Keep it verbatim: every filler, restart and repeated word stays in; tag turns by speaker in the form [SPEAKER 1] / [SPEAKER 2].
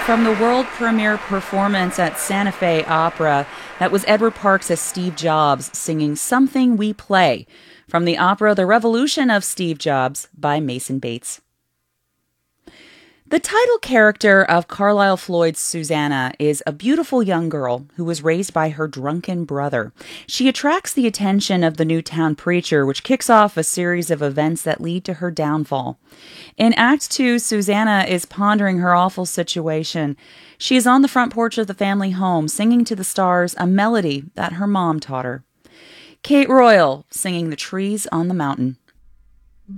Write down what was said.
[SPEAKER 1] From the world premiere performance at Santa Fe Opera, that was Edward Parks as Steve Jobs singing Something We Play from the opera The Revolution of Steve Jobs by Mason Bates. The title character of Carlisle Floyd's Susanna is a beautiful young girl who was raised by her drunken brother. She attracts the attention of the new town preacher, which kicks off a series of events that lead to her downfall. In Act Two, Susanna is pondering her awful situation. She is on the front porch of the family home, singing to the stars a melody that her mom taught her. Kate Royal, singing The Trees on the Mountain.